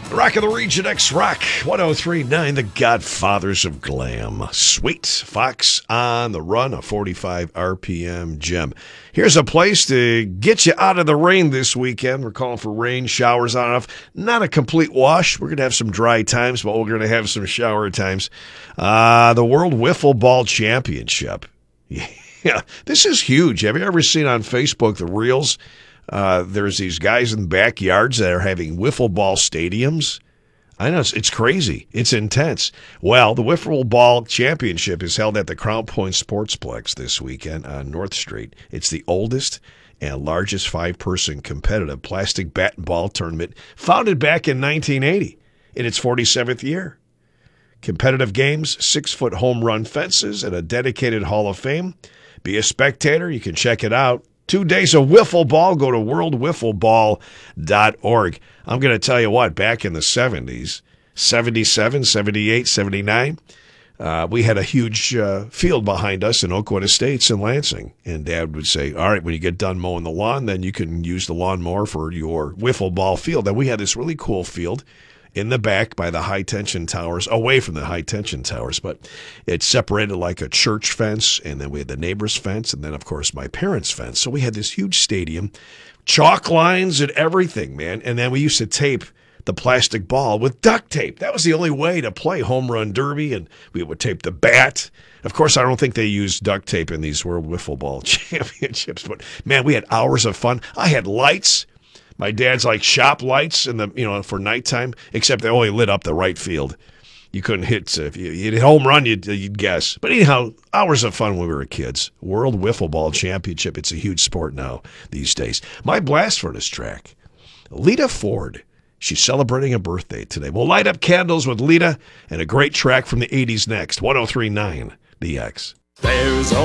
Rock of the Region X Rock 1039, the Godfathers of Glam. Sweet Fox on the Run, a 45 RPM gem. Here's a place to get you out of the rain this weekend. We're calling for rain, showers on and off. Not a complete wash. We're going to have some dry times, but we're going to have some shower times. The World Wiffle Ball Championship. Yeah, this is huge. Have you ever seen on Facebook the reels? There's these guys in backyards that are having wiffle ball stadiums. I know, it's crazy. It's intense. Well, the Wiffle Ball Championship is held at the Crown Point Sportsplex this weekend on North Street. It's the oldest and largest five-person competitive plastic bat and ball tournament founded back in 1980 in its 47th year. Competitive games, 6-foot home run fences, and a dedicated Hall of Fame. Be a spectator. You can check it out. 2 days of wiffle ball. Go to worldwiffleball.org. I'm going to tell you what, back in the 70s, 77, 78, 79, we had a huge field behind us in Oakwood Estates in Lansing. And Dad would say, all right, when you get done mowing the lawn, then you can use the lawnmower for your wiffle ball field. And we had this really cool field in the back by the high-tension towers, away from the high-tension towers, but it's separated like a church fence, and then we had the neighbor's fence, and then, of course, my parents' fence. So we had this huge stadium, chalk lines and everything, man, and then we used to tape the plastic ball with duct tape. That was the only way to play home run derby, and we would tape the bat. Of course, I don't think they used duct tape in these World Wiffle Ball Championships, but, man, we had hours of fun. I had lights. My dad's like shop lights in the for nighttime, except they only lit up the right field. You couldn't hit if you hit home run, you'd guess. But anyhow, hours of fun when we were kids. World Wiffle Ball Championship. It's a huge sport now these days. My blast furnace track, Lita Ford. She's celebrating a birthday today. We'll light up candles with Lita and a great track from the 80s next. 1039 The X. There's